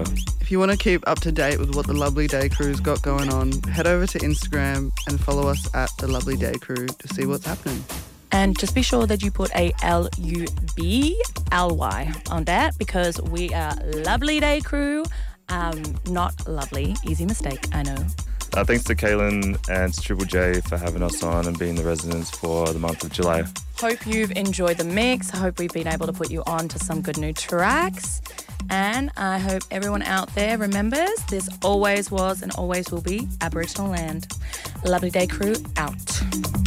yeah. If you want to keep up to date with what the Lovely Day Crew's got going on, head over to Instagram and follow us at the Lovely Day Crew to see what's happening. And just be sure that you put a L-U-B-L-Y on that, because we are Lovely Day Crew, not lovely. Easy mistake, I know. Thanks to Kaylin and to Triple J for having us on and being the residents for the month of July. Hope you've enjoyed the mix. I hope we've been able to put you on to some good new tracks. And I hope everyone out there remembers this always was and always will be Aboriginal land. Lovely Day Crew out.